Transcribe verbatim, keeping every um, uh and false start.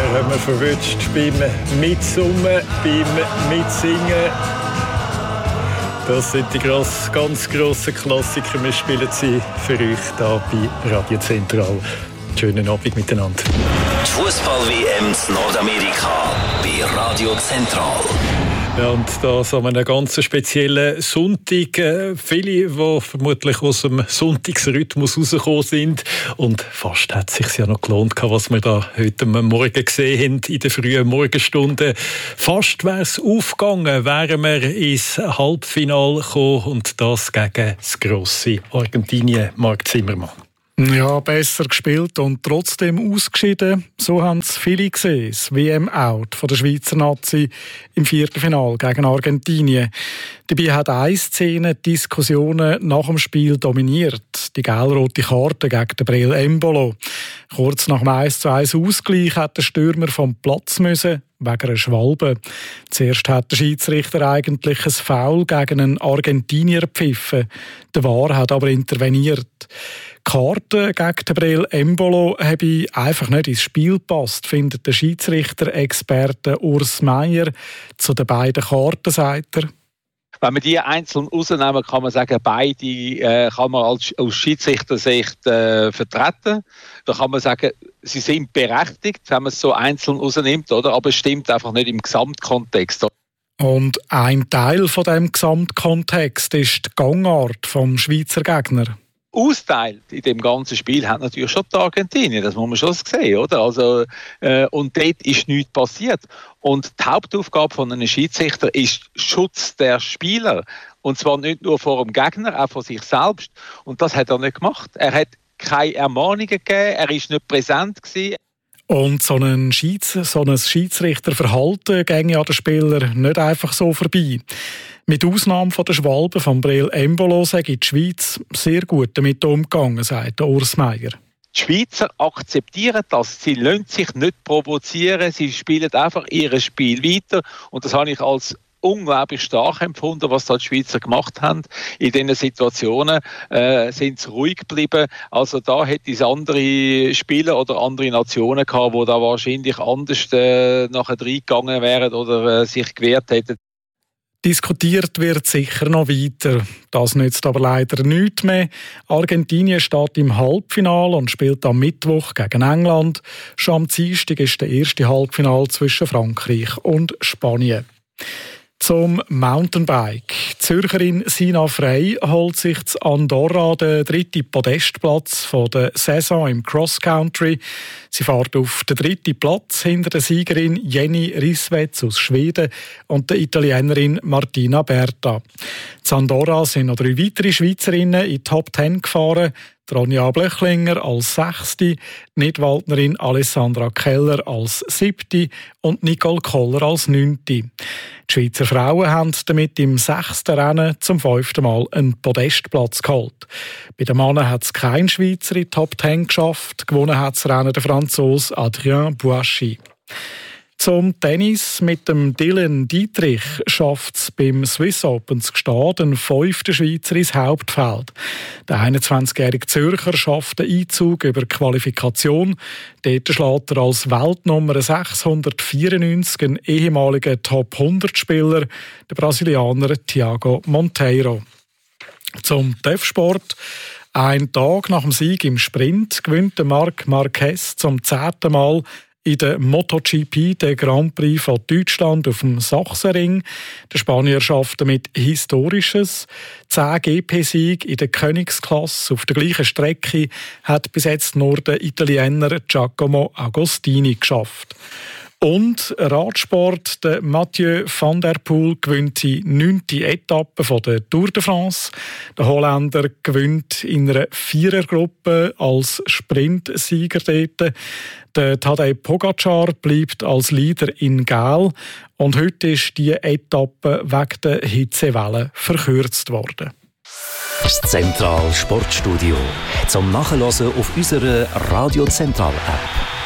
haben wir verwünscht beim Mitsummen, beim Mitsingen. Das sind die gross, ganz grossen Klassiker. Wir spielen sie für euch hier bei Radio Zentral. Schönen Abend miteinander. Die Fußball-W M in Nordamerika bei Radio Zentral. Ja, und das an einem ganz speziellen Sonntag. Viele, die vermutlich aus dem Sonntagsrhythmus rausgekommen sind. Und fast hat es sich ja noch gelohnt, was wir da heute Morgen gesehen haben, in den frühen Morgenstunden. Fast wäre es aufgegangen, wären wir ins Halbfinale gekommen. Und das gegen das grosse Argentinien. Marc Zimmermann. Ja, besser gespielt und trotzdem ausgeschieden. So haben es viele gesehen. Das W M-Out von der Schweizer Nazi im Viertelfinale gegen Argentinien. Dabei hat eine Szene die Diskussionen nach dem Spiel dominiert. Die gelb-rote Karte gegen den Breel Embolo. Kurz nach dem eins zu eins Ausgleich hat der Stürmer vom Platz müssen, wegen einer Schwalbe. Zuerst hat der Schiedsrichter eigentlich ein Foul gegen einen Argentinier gepfiffen. Der V A R hat aber interveniert. Die Karte gegen den Breel Embolo habe einfach nicht ins Spiel gepasst, findet der Schiedsrichter-Experte Urs Meier zu den beiden Karten, sagt er. Wenn man die einzeln rausnehmen, kann man sagen, beide äh, kann man als, aus Schiedsrichtersicht äh, vertreten. Da kann man sagen, sie sind berechtigt, wenn man es so einzeln rausnimmt, oder? Aber es stimmt einfach nicht im Gesamtkontext. Und ein Teil von dem Gesamtkontext ist die Gangart vom Schweizer Gegner. Austeilt in dem ganzen Spiel hat natürlich schon die Argentinien, das muss man schon sehen, oder? Also, äh, und dort ist nichts passiert. Und die Hauptaufgabe von einem Schiedsrichter ist Schutz der Spieler. Und zwar nicht nur vor dem Gegner, auch vor sich selbst. Und das hat er nicht gemacht. Er hat keine Ermahnungen gegeben, er war nicht präsent gewesen. Und so ein, Schieds-, so ein Schiedsrichterverhalten ginge an den Spieler nicht einfach so vorbei. Mit Ausnahme von der Schwalbe von Breel Embolo sei die Schweiz sehr gut damit umgegangen, sagt Urs Meier. Die Schweizer akzeptieren das. Sie lassen sich nicht provozieren, sie spielen einfach ihr Spiel weiter. Und das habe ich als unglaublich stark empfunden, was da die Schweizer gemacht haben. In diesen Situationen äh, sind sie ruhig geblieben. Also da hätte es andere Spieler oder andere Nationen gehabt, die da wahrscheinlich anders äh, nachher reingegangen wären oder äh, sich gewehrt hätten. Diskutiert wird sicher noch weiter. Das nützt aber leider nichts mehr. Argentinien steht im Halbfinale und spielt am Mittwoch gegen England. Schon am Dienstag ist der erste Halbfinale zwischen Frankreich und Spanien. Zum Mountainbike. Die Zürcherin Sina Frey holt sich zu Andorra den dritten Podestplatz der Saison im Cross-Country. Sie fährt auf den dritten Platz hinter der Siegerin Jenny Risswetz aus Schweden und der Italienerin Martina Berta. Zu Andorra sind noch drei weitere Schweizerinnen in die Top Ten gefahren. Ronja Blöchlinger als Sechste, die Nidwaldnerin Alessandra Keller als Siebte und Nicole Koller als Neunte. Die Schweizer Frauen haben damit im sechsten Rennen zum fünften Mal einen Podestplatz geholt. Bei den Männern hat es kein Schweizer in die Top Ten geschafft. Gewonnen hat das Rennen der Franzose Adrien Bouachy. Zum Tennis mit dem Dylan Dietrich schafft es beim Swiss Open zu stehen, den fünften Schweizer ins Hauptfeld. Der einundzwanzigjährige Zürcher schafft den Einzug über die Qualifikation. Dort schlägt er als Weltnummer sechshundertvierundneunzig einen ehemaligen Top hundert Spieler, der Brasilianer Thiago Monteiro. Zum T E F-Sport. Ein Tag nach dem Sieg im Sprint gewinnt Marc Marquez zum zehnten Mal in der MotoGP, der Grand Prix von Deutschland auf dem Sachsenring. Der Spanier schafft damit Historisches. zehn G P-Siege in der Königsklasse auf der gleichen Strecke hat bis jetzt nur der Italiener Giacomo Agostini geschafft. Und Radsport, der Mathieu van der Poel gewinnt die neunte Etappe von der Tour de France. Der Holländer gewinnt in einer Vierergruppe als Sprintsieger dort. Der Tadej Pogacar bleibt als Leader in Gel. Und heute ist die Etappe wegen der Hitzewelle verkürzt worden. Das Zentral Sportstudio zum Nachhören auf unserer Radio Zentral App.